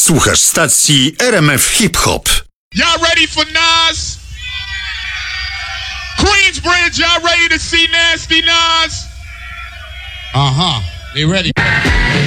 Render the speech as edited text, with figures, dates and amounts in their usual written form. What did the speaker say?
Słuchasz stacji RMF Hip Hop. Y'all ready for Nas? Queensbridge, y'all ready to see Nasty Nas? They ready.